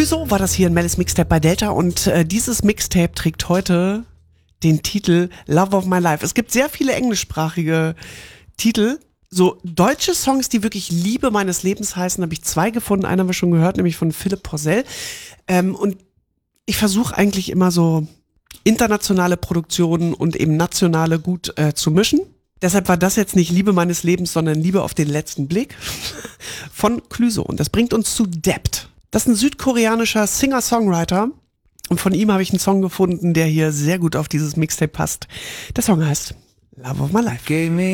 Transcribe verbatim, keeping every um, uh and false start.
Clüso war das hier in Mellis Mixtape bei Delta und äh, dieses Mixtape trägt heute den Titel Love of My Life. Es gibt sehr viele englischsprachige Titel. So deutsche Songs, die wirklich Liebe meines Lebens heißen, habe ich zwei gefunden. Einen haben wir schon gehört, nämlich von Philipp Porzell. Ähm, und ich versuche eigentlich immer so internationale Produktionen und eben nationale gut äh, zu mischen. Deshalb war das jetzt nicht Liebe meines Lebens, sondern Liebe auf den letzten Blick von Clüso. Und das bringt uns zu Debt. Das ist ein südkoreanischer Singer-Songwriter. Und von ihm habe ich einen Song gefunden, der hier sehr gut auf dieses Mixtape passt. Der Song heißt Love of My Life.